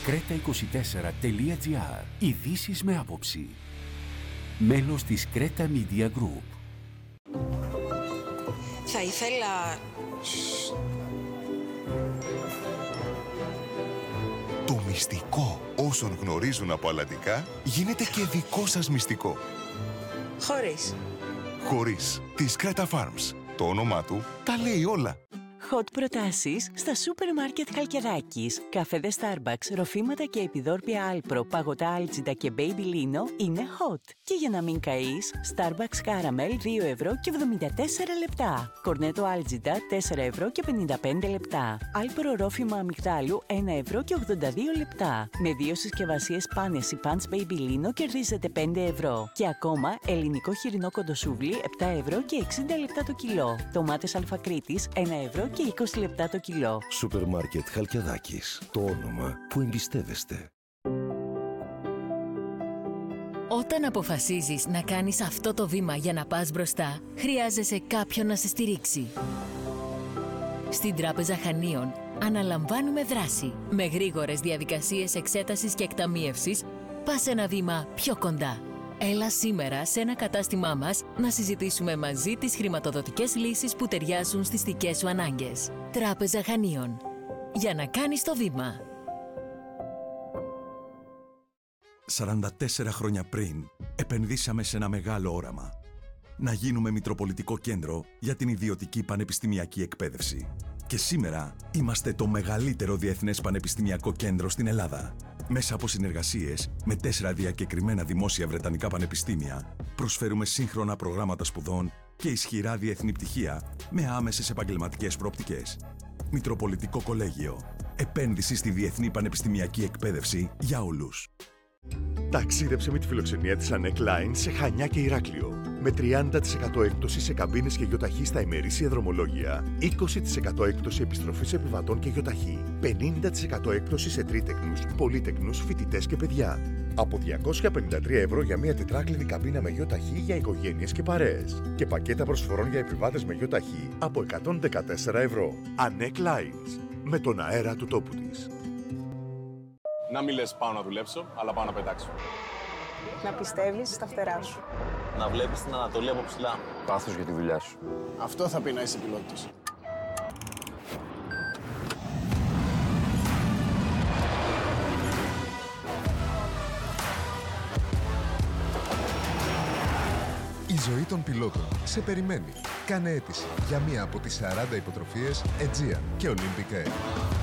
Creta24.gr. Ειδήσεις με άποψη. Μέλος της Creta Media Group. Θα ήθελα... Το μυστικό όσων γνωρίζουν από αλλαντικά γίνεται και δικό σας μυστικό. Χωρίς. Της Creta Farms. Το όνομά του τα λέει όλα. Hot προτάσεις στα σούπερ μάρκετ Χαλκιδάκης. Καφέδες Starbucks, ροφήματα και επιδόρπια Alpro, παγωτά Algida και Baby Lino είναι hot. Και για να μην καείς, Starbucks Caramel 2 ευρώ και 74 λεπτά. Κορνέτο Algida 4 ευρώ και 55 λεπτά. Alpro ρόφημα αμυγδάλου 1 ευρώ και 82 λεπτά. Με 2 συσκευασίες πάνες ή Punch Baby Lino κερδίζετε 5 ευρώ. Και ακόμα ελληνικό χοιρινό κοντοσούβλι 7 ευρώ και 60 λεπτά το κιλό. Τομάτες Αλφακρίτης 1 ευρώ και 20 λεπτά το κιλό. Σούπερ μάρκετ Χαλκιδάκης. Το όνομα που εμπιστεύεστε. Όταν αποφασίζεις να κάνεις αυτό το βήμα για να πας μπροστά, χρειάζεσαι κάποιον να σε στηρίξει. Στην Τράπεζα Χανίων αναλαμβάνουμε δράση. Με γρήγορες διαδικασίες εξέτασης και εκταμίευσης, πας ένα βήμα πιο κοντά. Έλα σήμερα σε ένα κατάστημά μας να συζητήσουμε μαζί τις χρηματοδοτικές λύσεις που ταιριάζουν στις δικές σου ανάγκες. Τράπεζα Χανίων. Για να κάνεις το βήμα. 44 χρόνια πριν, επενδύσαμε σε ένα μεγάλο όραμα. Να γίνουμε Μητροπολιτικό Κέντρο για την ιδιωτική πανεπιστημιακή εκπαίδευση. Και σήμερα είμαστε το μεγαλύτερο διεθνές πανεπιστημιακό κέντρο στην Ελλάδα. Μέσα από συνεργασίες με 4 διακεκριμένα δημόσια βρετανικά πανεπιστήμια, προσφέρουμε σύγχρονα προγράμματα σπουδών και ισχυρά διεθνή πτυχία με άμεσες επαγγελματικές προοπτικές. Μητροπολιτικό Κολέγιο. Επένδυση στη διεθνή πανεπιστημιακή εκπαίδευση για όλους. Ταξίδεψε με τη φιλοξενία της Anek Line σε Χανιά και Ηράκλειο. Με 30% έκπτωση σε καμπίνες και γιοταχή στα ημερήσια δρομολόγια, 20% έκπτωση επιστροφής επιβατών και γιοταχή, 50% έκπτωση σε τρίτεκνους, πολύτεκνους, φοιτητές και παιδιά. Από 253 ευρώ για μια τετράκλινη καμπίνα με γιοταχή για οικογένειες και παρέες. Και πακέτα προσφορών για επιβάτες με γιοταχή από 114 ευρώ. Anek Lines. Με τον αέρα του τόπου της. Να μην λες πάω να δουλέψω, αλλά πάω να πετάξω. Να πιστεύεις στα φτερά σου. Να βλέπεις την Ανατολή από ψηλά. Πάθος για τη δουλειά σου. Αυτό θα πει να είσαι πιλότος. Η ζωή των πιλότων σε περιμένει. Κάνε αίτηση για μία από τις 40 υποτροφίες Aegean και Olympic Air.